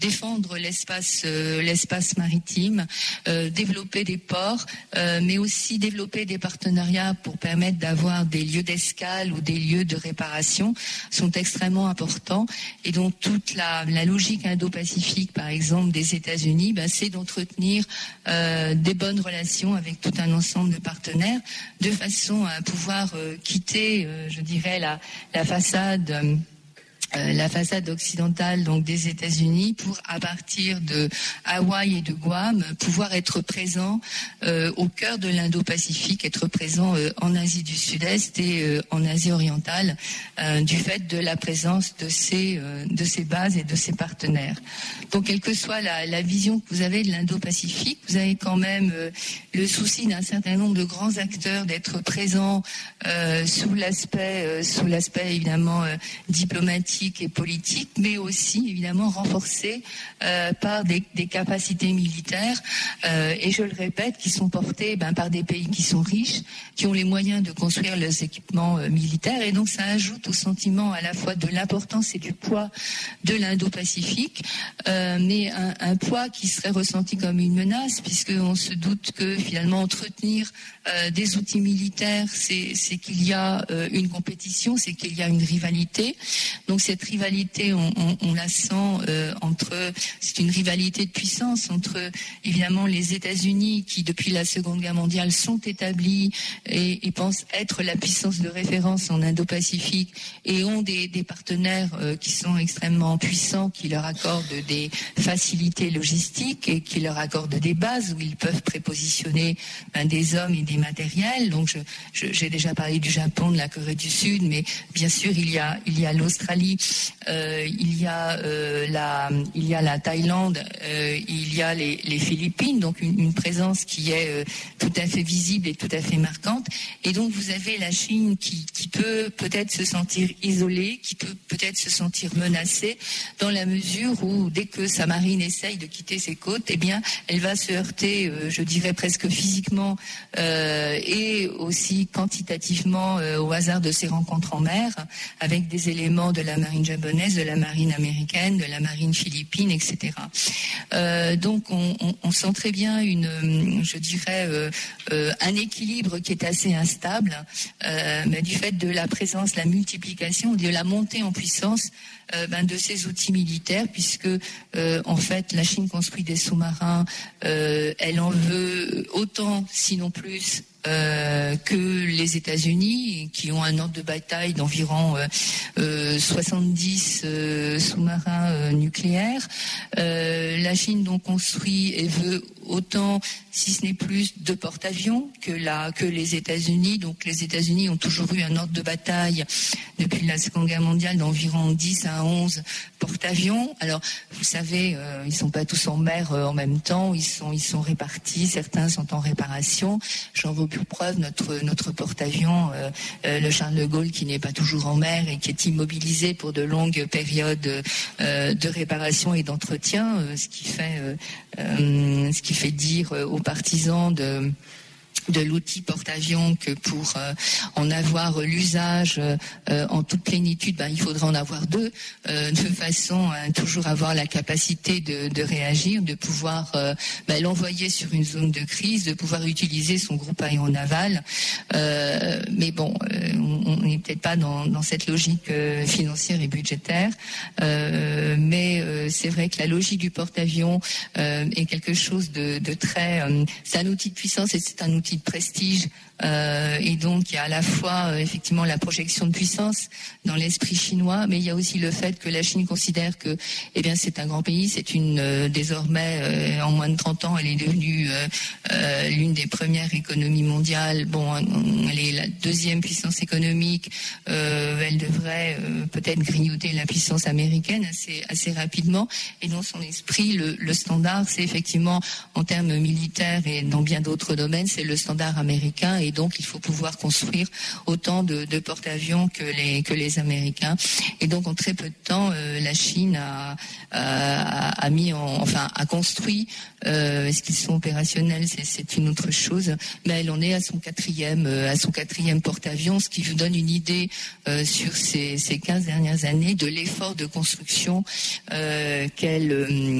défendre l'espace maritime, développer des ports, mais aussi développer des partenariats pour permettre d'avoir des lieux d'escale ou des lieux de réparation sont extrêmement importants. Et donc toute la logique indo-pacifique, par exemple, des États-Unis, c'est d'entretenir des bonnes relations avec tout un ensemble de partenaires, de façon à pouvoir quitter, je dirais, la façade occidentale donc des États-Unis pour, à partir de Hawaï et de Guam, pouvoir être présent au cœur de l'Indo-Pacifique, être présent en Asie du Sud-Est et en Asie orientale, du fait de la présence de ces bases et de ces partenaires. Donc, quelle que soit la vision que vous avez de l'Indo-Pacifique, vous avez quand même le souci d'un certain nombre de grands acteurs d'être présents sous l'aspect évidemment diplomatique et politique, mais aussi évidemment renforcés par des capacités militaires, et je le répète, qui sont portées par des pays qui sont riches, qui ont les moyens de construire leurs équipements militaires, et donc ça ajoute au sentiment à la fois de l'importance et du poids de l'Indo-Pacifique, mais un poids qui serait ressenti comme une menace, puisqu'on se doute que finalement entretenir des outils militaires, c'est qu'il y a une compétition, c'est qu'il y a une rivalité. Donc cette rivalité, on la sent c'est une rivalité de puissance entre évidemment les États-Unis qui depuis la Seconde Guerre mondiale sont établis et pensent être la puissance de référence en Indo-Pacifique et ont des partenaires qui sont extrêmement puissants, qui leur accordent des facilités logistiques et qui leur accordent des bases où ils peuvent prépositionner des hommes et des matériels. Donc j'ai déjà parlé du Japon, de la Corée du Sud, mais bien sûr il y a l'Australie, il y a la Thaïlande, il y a les Philippines, donc une présence qui est tout à fait visible et tout à fait marquante. Et donc vous avez la Chine qui peut peut-être se sentir isolée, qui peut peut-être se sentir menacée, dans la mesure où dès que sa marine essaye de quitter ses côtes, eh bien elle va se heurter, je dirais presque physiquement et aussi quantitativement au hasard de ses rencontres en mer, avec des éléments de la marine japonaise, de la marine américaine, de la marine philippine, etc. Donc on sent très bien un équilibre qui est assez instable, mais du fait de la présence, la multiplication, de la montée en puissance de ces outils militaires, puisque en fait la Chine construit des sous-marins, elle en veut autant, sinon plus, que les États-Unis, qui ont un ordre de bataille d'environ 70 sous-marins nucléaires. La Chine donc construit et veut autant, si ce n'est plus, de porte-avions que les États-Unis. Donc les États-Unis ont toujours eu un ordre de bataille depuis la Seconde Guerre mondiale d'environ 10 à 11 porte-avions. Alors vous savez, ils sont pas tous en mer en même temps, ils sont répartis, certains sont en réparation. J'en veux pour preuve notre porte-avions, le Charles de Gaulle, qui n'est pas toujours en mer et qui est immobilisé pour de longues périodes de réparation et d'entretien, ce qui fait dire aux partisans de l'outil porte-avions que pour en avoir l'usage en toute plénitude, il faudra en avoir deux, de façon à toujours avoir la capacité de réagir, de pouvoir l'envoyer sur une zone de crise, de pouvoir utiliser son groupe aéronaval. Mais bon, on n'est peut-être pas dans cette logique financière et budgétaire, mais c'est vrai que la logique du porte-avions est quelque chose de très... c'est un outil de puissance et c'est un outil de prestige, et donc il y a à la fois effectivement la projection de puissance dans l'esprit chinois, mais il y a aussi le fait que la Chine considère que c'est un grand pays, c'est désormais en moins de 30 ans elle est devenue l'une des premières économies mondiales. Bon, elle est la deuxième puissance économique, elle devrait peut-être grignoter la puissance américaine assez rapidement, et dans son esprit le standard, c'est effectivement en termes militaires et dans bien d'autres domaines, c'est le standard américain, et et donc il faut pouvoir construire autant de porte-avions que les Américains. Et donc en très peu de temps, la Chine a construit. Est-ce qu'ils sont opérationnels, c'est une autre chose, mais elle en est à son quatrième porte-avions, ce qui vous donne une idée sur ces 15 dernières années de l'effort de construction qu'elle